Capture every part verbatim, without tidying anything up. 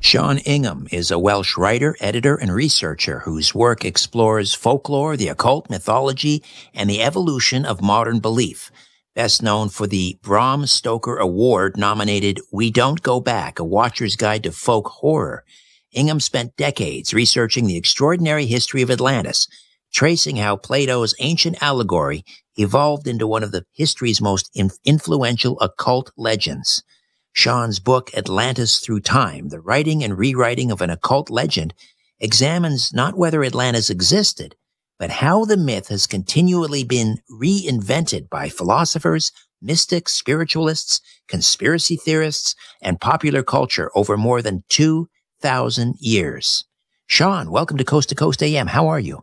Sean Ingham is a Welsh writer, editor, and researcher whose work explores folklore, the occult, mythology, and the evolution of modern belief. Best known for the Bram Stoker Award-nominated We Don't Go Back, A Watcher's Guide to Folk Horror. Ingham spent decades researching the extraordinary history of Atlantis, tracing how Plato's ancient allegory evolved into one of the history's most influential occult legends. Sean's book, Atlantis Through Time, The Writing and Rewriting of an Occult Legend, examines not whether Atlantis existed, but how the myth has continually been reinvented by philosophers, mystics, spiritualists, conspiracy theorists, and popular culture over more than two thousand years. Sean, welcome to Coast to Coast A M. How are you?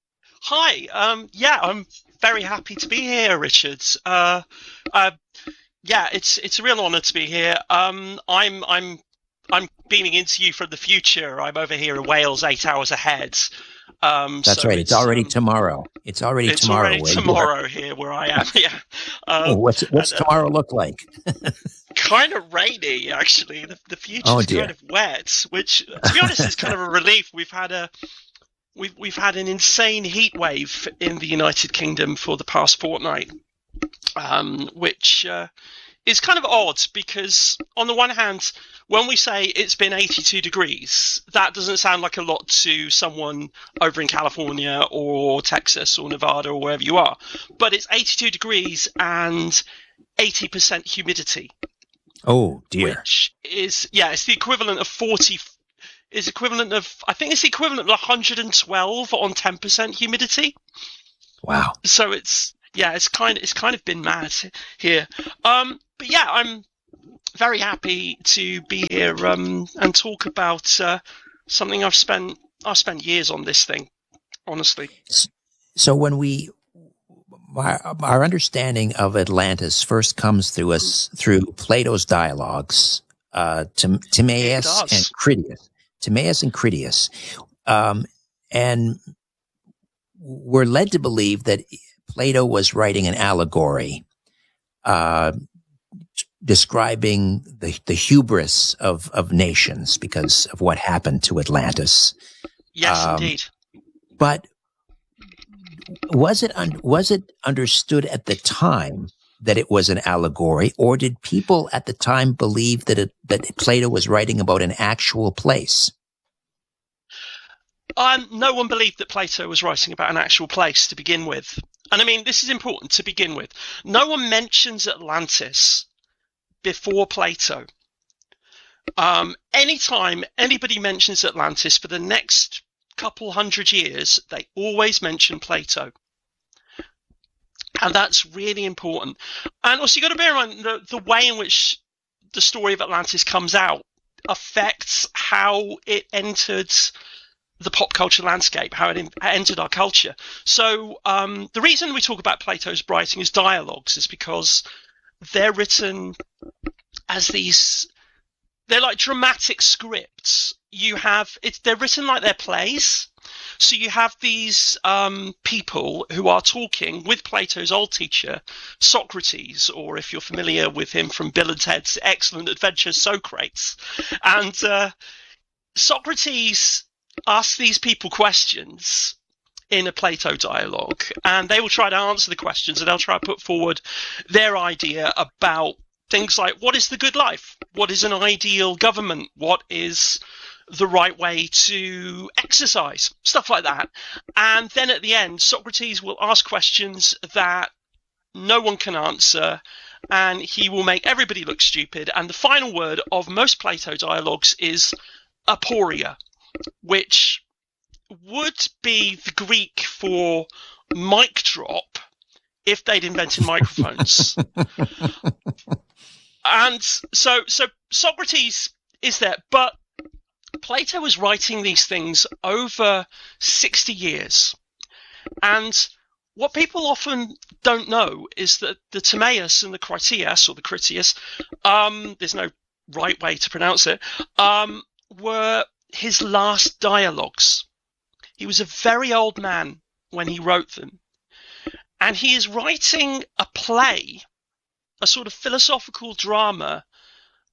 Hi. Um, yeah, I'm very happy to be here, Richard. Uh, uh, yeah, it's it's a real honour to be here. Um, I'm I'm I'm beaming into you from the future. I'm over here in Wales, eight hours ahead. Um, That's so right. It's, it's already um, tomorrow. It's already it's tomorrow. It's already tomorrow here where I am. Yeah. Um, oh, what's what's and, uh, tomorrow look like? Kind of rainy, actually. The, the future's oh, dear. kind of wet, which, to be honest, is kind of a relief. We've had a we've we've had an insane heat wave in the United Kingdom for the past fortnight, um, which uh, is kind of odd because, on the one hand, when we say it's been eighty-two degrees, that doesn't sound like a lot to someone over in California or Texas or Nevada or wherever you are. But it's eighty-two degrees and eighty percent humidity. Oh, dear. Which is, yeah, it's the equivalent of forty, is equivalent of, I think it's the equivalent of one hundred twelve on ten percent humidity. Wow. So it's, yeah, it's kind of, it's kind of been mad here. Um, but yeah, I'm very happy to be here um, and talk about uh, something I've spent, I've spent years on this thing, honestly. So when we, Our, our understanding of Atlantis first comes through us through Plato's dialogues, uh, Tim, Timaeus and Critias. Timaeus and Critias. Um, and we're led to believe that Plato was writing an allegory, uh, describing the, the hubris of, of nations because of what happened to Atlantis. Yes, um, indeed. But Was it un- was it understood at the time that it was an allegory, or did people at the time believe that it, that Plato was writing about an actual place? Um, no one believed that Plato was writing about an actual place to begin with. And I mean, this is important to begin with. No one mentions Atlantis before Plato. Um, anytime anybody mentions Atlantis for the next couple hundred years, they always mention Plato. And that's really important. And also, you've got to bear in mind the, the way in which the story of Atlantis comes out affects how it entered the pop culture landscape, how it in, entered our culture. So um, the reason we talk about Plato's writing as dialogues is because they're written as these, they're like dramatic scripts. You have, it's, they're written like they're plays. So you have these um, people who are talking with Plato's old teacher, Socrates, or if you're familiar with him from Bill and Ted's Excellent Adventure, Socrates. And uh, Socrates asks these people questions in a Plato dialogue, and they will try to answer the questions, and they'll try to put forward their idea about things like, what is the good life? What is an ideal government? What is the right way to exercise? Stuff like that. And then at the end, Socrates will ask questions that no one can answer, and he will make everybody look stupid. And the final word of most Plato dialogues is aporia, which would be the Greek for mic drop if they'd invented microphones. And so, so Socrates is there, but Plato was writing these things over sixty years. And what people often don't know is that the Timaeus and the Critias, or the Critias, um, there's no right way to pronounce it, um, were his last dialogues. He was a very old man when he wrote them. And he is writing a play, a sort of philosophical drama,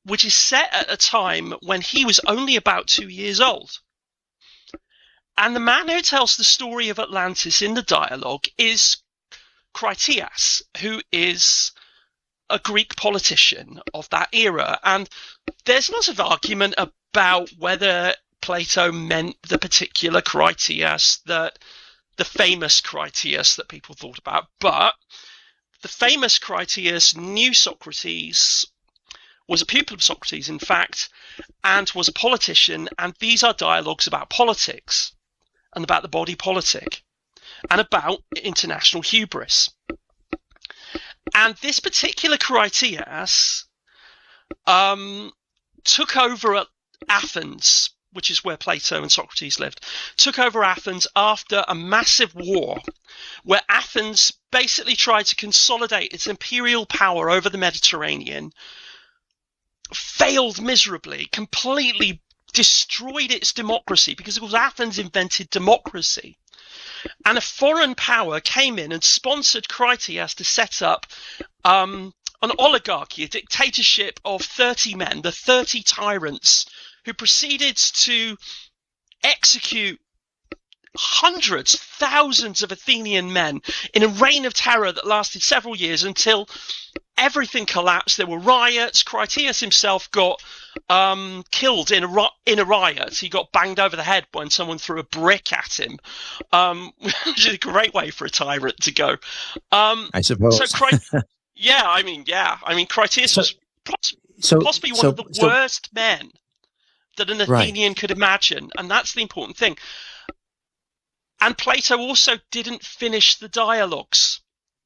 which is set at a time when he was only about two years old. And the man who tells the story of Atlantis in the dialogue is Critias, who is a Greek politician of that era. And there's lots of argument about whether Plato meant the particular Critias, that the famous Critias that people thought about. But the famous Critias knew Socrates, was a pupil of Socrates, in fact, and was a politician. And these are dialogues about politics and about the body politic and about international hubris. And this particular Critias um, took over at Athens, which is where Plato and Socrates lived, took over Athens after a massive war where Athens basically tried to consolidate its imperial power over the Mediterranean, failed miserably, completely destroyed its democracy, because it was Athens invented democracy. And a foreign power came in and sponsored Critias to set up um, an oligarchy, a dictatorship of thirty men, the thirty tyrants, who proceeded to execute hundreds, thousands of Athenian men in a reign of terror that lasted several years until everything collapsed. There were riots. Critias himself got um, killed in a, in a riot. He got banged over the head when someone threw a brick at him, um, which is a great way for a tyrant to go. Um, I suppose. So, Cri- yeah, I mean, yeah, I mean, Critias so, was poss- so, possibly one so, of the so, worst men that an Athenian right. could imagine, and that's the important thing. And Plato also didn't finish the dialogues.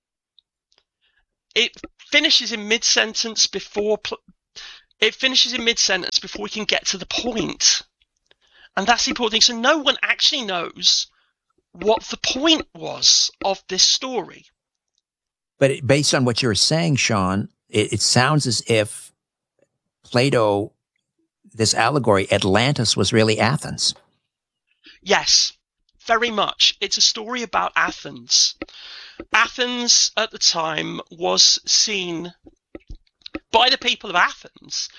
It finishes in mid-sentence before it finishes in mid-sentence before we can get to the point, and that's the important thing. So no one actually knows what the point was of this story. But it, based on what you're saying, Sean, it, it sounds as if Plato, this allegory, Atlantis, was really Athens. Yes, very much. It's a story about Athens. Athens at the time was seen by the people of Athens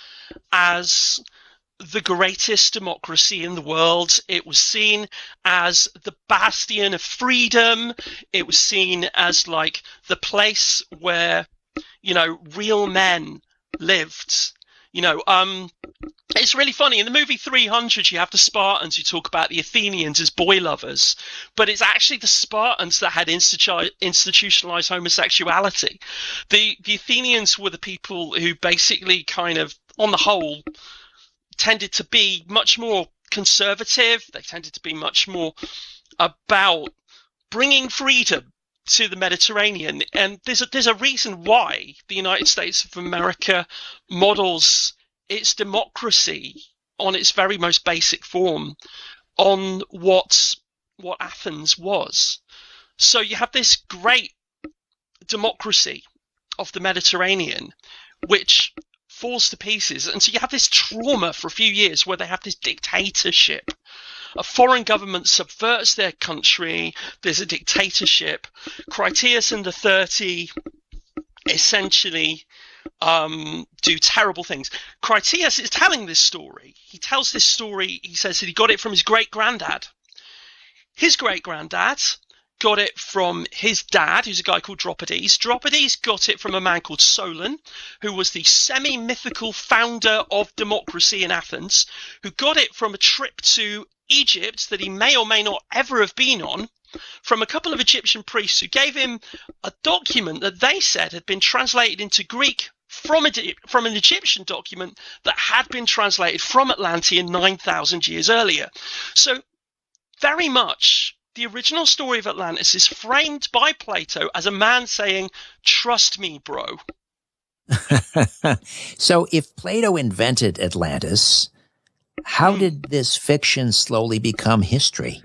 as the greatest democracy in the world. It was seen as the bastion of freedom. It was seen as like the place where, you know, real men lived. You know, um, it's really funny. In the movie three hundred, you have the Spartans who talk about the Athenians as boy lovers, but it's actually the Spartans that had institu- institutionalized homosexuality. The, the Athenians were the people who basically kind of, on the whole, tended to be much more conservative. They tended to be much more about bringing freedom to the Mediterranean. And there's a, there's a reason why the United States of America models its democracy on its very most basic form on what what Athens was. So you have this great democracy of the Mediterranean which falls to pieces, and so you have this trauma for a few years where they have this dictatorship. A foreign government subverts their country. There's a dictatorship. Critias and the thirty essentially um, do terrible things. Critias is telling this story. He tells this story. He says that he got it from his great-granddad. His great-granddad got it from his dad, who's a guy called Dropides. Dropides got it from a man called Solon, who was the semi-mythical founder of democracy in Athens, who got it from a trip to Egypt that he may or may not ever have been on, from a couple of Egyptian priests who gave him a document that they said had been translated into Greek from, a, from an Egyptian document that had been translated from Atlantean nine thousand years earlier. So very much the original story of Atlantis is framed by Plato as a man saying, "Trust me, bro." So if Plato invented Atlantis, how Hmm. did this fiction slowly become history?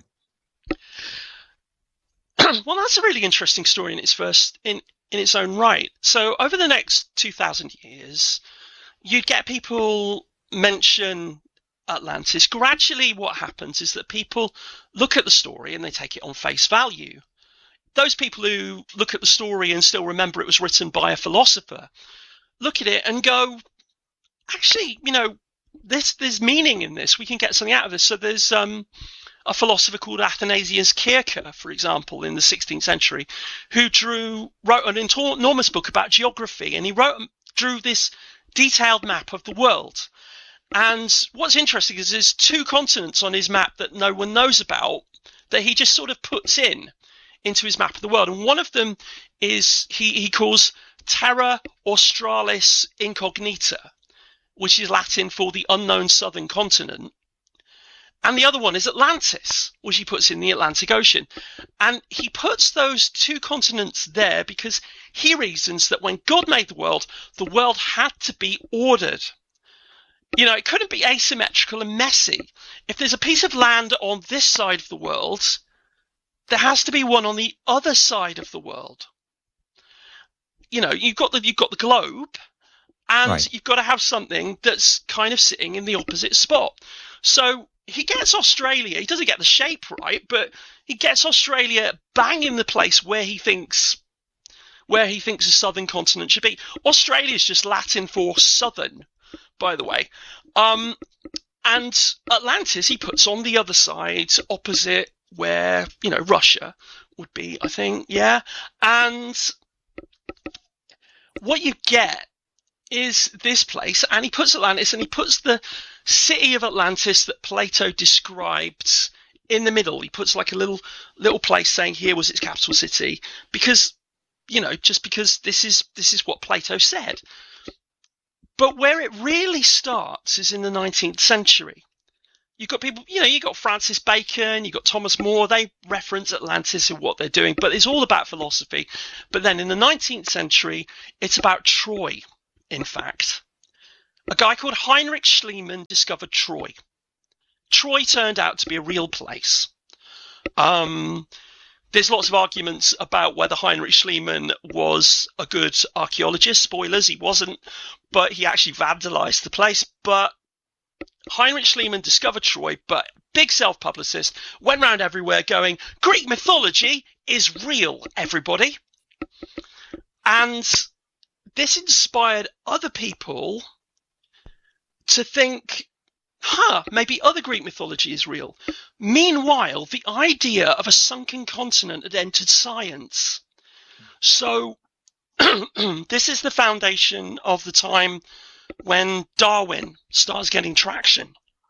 Well, that's a really interesting story in its first in, in its own right. So over the next two thousand years, you'd get people mention Atlantis. Gradually what happens is that people look at the story and they take it on face value. Those people who look at the story and still remember it was written by a philosopher look at it and go, actually, you know, this there's meaning in this. We can get something out of this. So there's um, a philosopher called Athanasius Kircher, for example, in the sixteenth century, who drew wrote an enormous book about geography, and he wrote drew this detailed map of the world. And what's interesting is there's two continents on his map that no one knows about that he just sort of puts in into his map of the world. And one of them is he, he calls Terra Australis Incognita, which is Latin for the unknown southern continent. And the other one is Atlantis, which he puts in the Atlantic Ocean. And he puts those two continents there because he reasons that when God made the world, the world had to be ordered. You know, it couldn't be asymmetrical and messy. If there's a piece of land on this side of the world, there has to be one on the other side of the world. You know, you've got the you've got the globe, and right. you've got to have something that's kind of sitting in the opposite spot. So he gets Australia. He doesn't get the shape right, but he gets Australia bang in the place where he thinks where he thinks the southern continent should be. Australia is just Latin for southern, by the way. Um, and Atlantis he puts on the other side, opposite where, you know, Russia would be, I think, yeah. And what you get is this place, and he puts Atlantis, and he puts the city of Atlantis that Plato described in the middle. He puts like a little little place saying here was its capital city, because, you know, just because this is this is what Plato said. But where it really starts is in the nineteenth century. You've got people, you know, you've got Francis Bacon, you've got Thomas More, they reference Atlantis in what they're doing, but it's all about philosophy. But then in the nineteenth century, it's about Troy, in fact. A guy called Heinrich Schliemann discovered Troy. Troy turned out to be a real place. Um, there's lots of arguments about whether Heinrich Schliemann was a good archaeologist. Spoilers, he wasn't, but he actually vandalized the place. But Heinrich Schliemann discovered Troy, but big self-publicist, went around everywhere going, Greek mythology is real, everybody. And this inspired other people to think, huh, maybe other Greek mythology is real. Meanwhile, the idea of a sunken continent had entered science. So this is the foundation of the time when Darwin starts getting traction.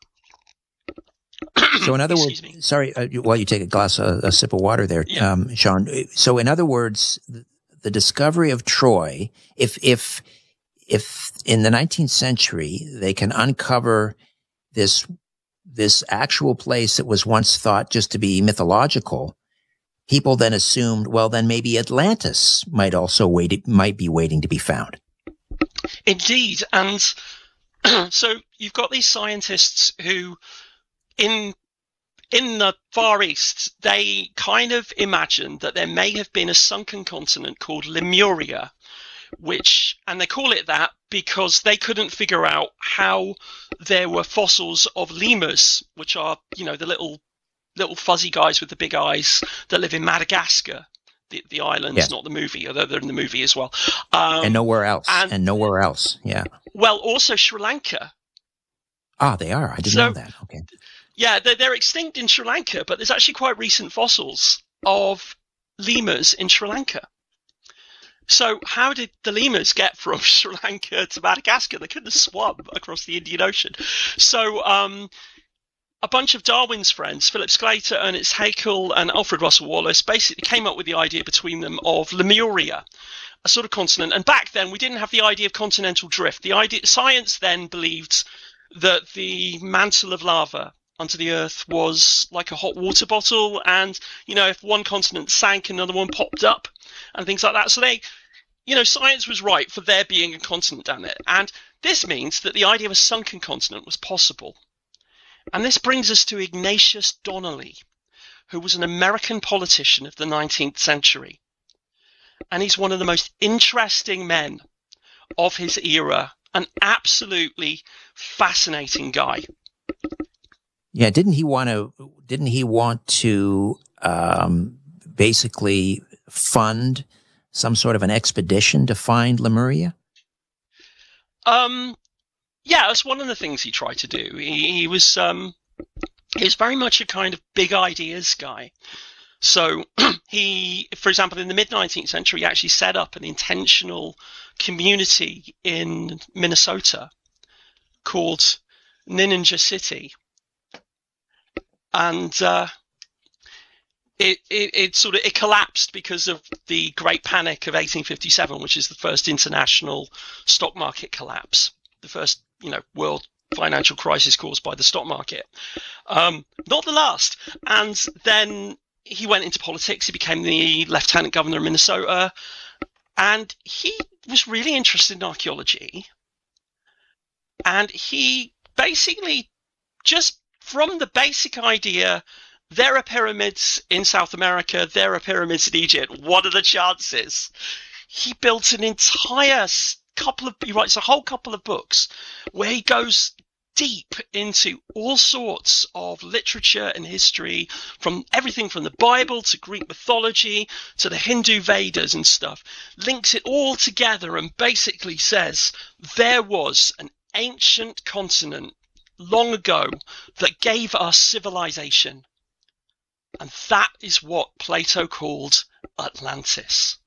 So in other words, me. sorry, uh, while you take a glass, uh, a sip of water there, yeah. um, Sean. So in other words, the, the discovery of Troy, if, if, if in the nineteenth century they can uncover this, this actual place that was once thought just to be mythological, people then assumed, well, then maybe Atlantis might also wait, might be waiting to be found. Indeed. And so you've got these scientists who in in the Far East, they kind of imagined that there may have been a sunken continent called Lemuria, which, and they call it that because they couldn't figure out how there were fossils of lemurs, which are, you know, the little little fuzzy guys with the big eyes that live in Madagascar. The, the islands, yeah. not the movie, although they're in the movie as well. Um, and nowhere else. And, and nowhere else, yeah. Well, also Sri Lanka. Ah, they are. I didn't so, know that. Okay. Yeah, they're, they're extinct in Sri Lanka, but there's actually quite recent fossils of lemurs in Sri Lanka. So how did the lemurs get from Sri Lanka to Madagascar? They couldn't have swum across the Indian Ocean. So um, a bunch of Darwin's friends, Philip Sclater, Ernest Haeckel, and Alfred Russel Wallace, basically came up with the idea between them of Lemuria, a sort of continent. And back then, we didn't have the idea of continental drift. The idea, science then believed that the mantle of lava under the Earth was like a hot water bottle, and, you know, if one continent sank, another one popped up, and things like that. So they, you know, science was right for there being a continent down there. And this means that the idea of a sunken continent was possible. And this brings us to Ignatius Donnelly, who was an American politician of the nineteenth century. And he's one of the most interesting men of his era, an absolutely fascinating guy. Yeah, didn't he want to, didn't he want to um, basically fund some sort of an expedition to find Lemuria? Um. Yeah, that's one of the things he tried to do. He, he was um, he was very much a kind of big ideas guy. So he, for example, in the mid nineteenth century, he actually set up an intentional community in Minnesota called Ninninja City, and uh, it, it it sort of it collapsed because of the Great Panic of eighteen fifty-seven, which is the first international stock market collapse, the first you know world financial crisis caused by the stock market, um, not the last. And then he went into politics. He became the lieutenant governor of Minnesota, and he was really interested in archaeology. And he basically, just from the basic idea, there are pyramids in South America, there are pyramids in Egypt, what are the chances? He built an entire couple of, he writes a whole couple of books where he goes deep into all sorts of literature and history, from everything from the Bible to Greek mythology to the Hindu Vedas and stuff, links it all together and basically says there was an ancient continent long ago that gave us civilization. And that is what Plato called Atlantis.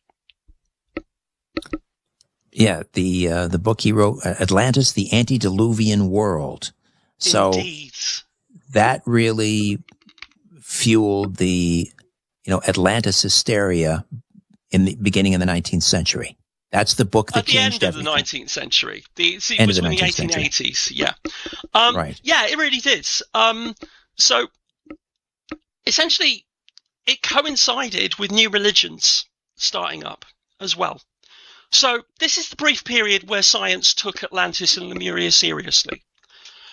Yeah, the uh, the book he wrote, uh, Atlantis, the Antediluvian World. So Indeed. That really fueled the, you know, Atlantis hysteria in the beginning of the nineteenth century. That's the book that At the changed end of everything. the nineteenth century. The, see, it End was of the in the nineteenth eighteen eighties. Yeah. Um, Right. Yeah, it really did. Um, so essentially, it coincided with new religions starting up as well. So this is the brief period where science took Atlantis and Lemuria seriously.